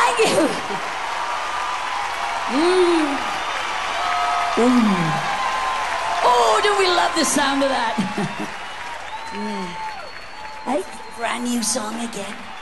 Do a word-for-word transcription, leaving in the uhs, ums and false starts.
Thank you. Mm. Mm. Oh, do we love the sound of that? Yeah. Hey, brand new song again.